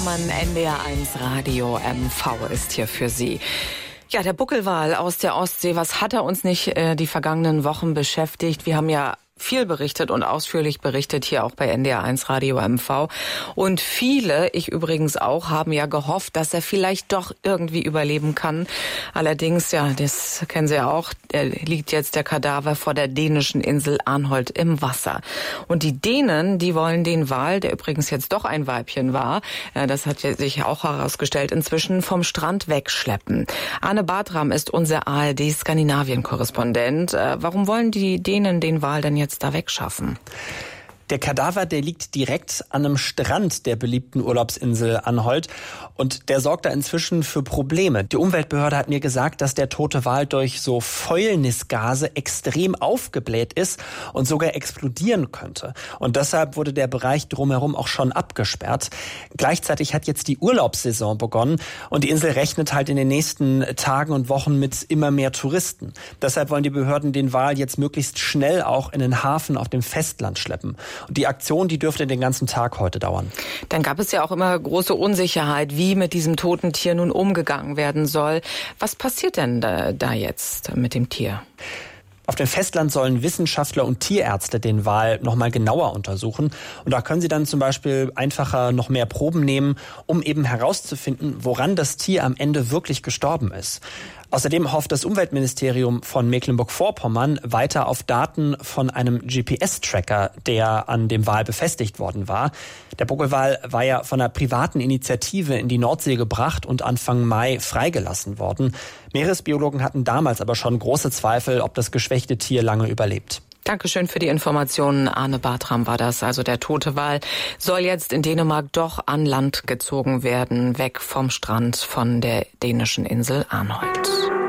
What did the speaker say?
NDR1 Radio MV ist hier für Sie. Ja, der Buckelwal aus der Ostsee, was hat er uns nicht die vergangenen Wochen beschäftigt? Wir haben ja viel berichtet und ausführlich berichtet hier auch bei NDR1 Radio MV. Und viele, ich übrigens auch, haben ja gehofft, dass er vielleicht doch irgendwie überleben kann. Allerdings, ja, das kennen Sie ja auch, liegt jetzt der Kadaver vor der dänischen Insel Arnholt im Wasser. Und die Dänen, die wollen den Wal, der übrigens jetzt doch ein Weibchen war, das hat sich auch herausgestellt, inzwischen vom Strand wegschleppen. Arne Bartram ist unser ARD-Skandinavien-Korrespondent. Warum wollen die Dänen den Wal denn jetzt da wegschaffen? Der Kadaver, der liegt direkt an einem Strand der beliebten Urlaubsinsel Arnholt und der sorgt da inzwischen für Probleme. Die Umweltbehörde hat mir gesagt, dass der tote Wal durch so Fäulnisgase extrem aufgebläht ist und sogar explodieren könnte. Und deshalb wurde der Bereich drumherum auch schon abgesperrt. Gleichzeitig hat jetzt die Urlaubssaison begonnen und die Insel rechnet halt in den nächsten Tagen und Wochen mit immer mehr Touristen. Deshalb wollen die Behörden den Wal jetzt möglichst schnell auch in den Hafen auf dem Festland schleppen. Und die Aktion, die dürfte den ganzen Tag heute dauern. Dann gab es ja auch immer große Unsicherheit, wie mit diesem toten Tier nun umgegangen werden soll. Was passiert denn da jetzt mit dem Tier? Auf dem Festland sollen Wissenschaftler und Tierärzte den Wal noch mal genauer untersuchen. Und da können sie dann zum Beispiel einfacher noch mehr Proben nehmen, um eben herauszufinden, woran das Tier am Ende wirklich gestorben ist. Außerdem hofft das Umweltministerium von Mecklenburg-Vorpommern weiter auf Daten von einem GPS-Tracker, der an dem Wal befestigt worden war. Der Buckelwal war ja von einer privaten Initiative in die Nordsee gebracht und Anfang Mai freigelassen worden. Meeresbiologen hatten damals aber schon große Zweifel, ob das geschwächte Tier lange überlebt. Dankeschön für die Informationen. Arne Bartram war das. Also der tote Wal soll jetzt in Dänemark doch an Land gezogen werden, weg vom Strand von der dänischen Insel Arnholt.